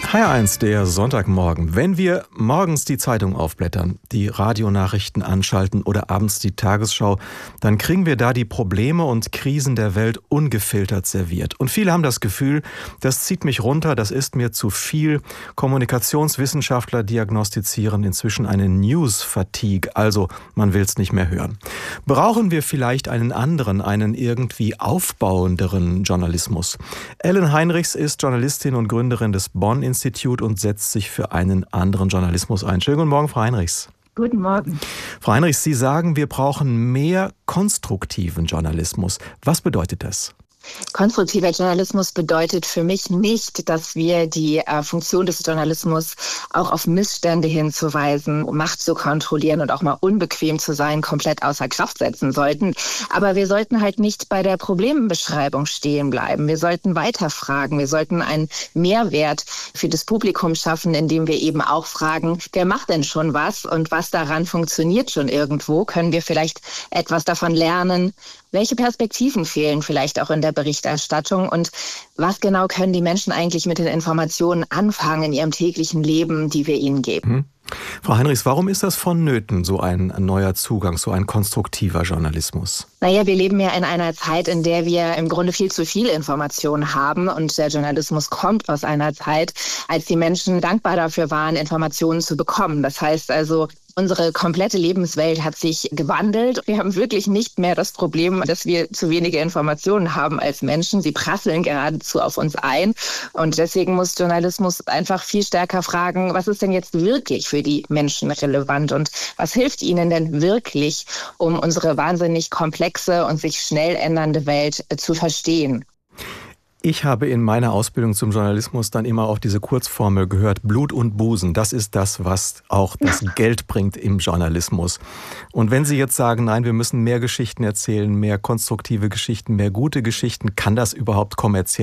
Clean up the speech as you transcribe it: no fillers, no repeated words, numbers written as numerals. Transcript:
HR1, der Sonntagmorgen. Wenn wir morgens die Zeitung aufblättern, die Radionachrichten anschalten oder abends die Tagesschau, dann kriegen wir da die Probleme und Krisen der Welt ungefiltert serviert. Und viele haben das Gefühl, das zieht mich runter, das ist mir zu viel. Kommunikationswissenschaftler diagnostizieren inzwischen eine News-Fatigue, also man will es nicht mehr hören. Brauchen wir vielleicht einen anderen, einen irgendwie aufbauenderen Journalismus? Ellen Heinrichs ist Journalistin und Gründerin des Bonn-Institut und setzt sich für einen anderen Journalismus ein. Schönen guten Morgen, Frau Heinrichs. Guten Morgen. Frau Heinrichs, Sie sagen, wir brauchen mehr konstruktiven Journalismus. Was bedeutet das? Konstruktiver Journalismus bedeutet für mich nicht, dass wir die Funktion des Journalismus auch auf Missstände hinzuweisen, Macht zu kontrollieren und auch mal unbequem zu sein, komplett außer Kraft setzen sollten. Aber wir sollten halt nicht bei der Problembeschreibung stehen bleiben. Wir sollten weiterfragen. Wir sollten einen Mehrwert für das Publikum schaffen, indem wir eben auch fragen, wer macht denn schon was und was daran funktioniert schon irgendwo? Können wir vielleicht etwas davon lernen? Welche Perspektiven fehlen vielleicht auch in der Berichterstattung und was genau können die Menschen eigentlich mit den Informationen anfangen in ihrem täglichen Leben, die wir ihnen geben? Frau Heinrichs, warum ist das vonnöten, so ein neuer Zugang, so ein konstruktiver Journalismus? Naja, wir leben ja in einer Zeit, in der wir im Grunde viel zu viel Informationen haben und der Journalismus kommt aus einer Zeit, als die Menschen dankbar dafür waren, Informationen zu bekommen. Das heißt also, unsere komplette Lebenswelt hat sich gewandelt. Wir haben wirklich nicht mehr das Problem, dass wir zu wenige Informationen haben als Menschen. Sie prasseln geradezu auf uns ein. Und deswegen muss Journalismus einfach viel stärker fragen, was ist denn jetzt wirklich für die Menschen relevant und was hilft ihnen denn wirklich, um unsere wahnsinnig komplexe und sich schnell ändernde Welt zu verstehen? Ich habe in meiner Ausbildung zum Journalismus dann immer auch diese Kurzformel gehört, Blut und Busen. Das ist das, was auch das Geld bringt im Journalismus. Und wenn Sie jetzt sagen, nein, wir müssen mehr Geschichten erzählen, mehr konstruktive Geschichten, mehr gute Geschichten, kann das überhaupt kommerziell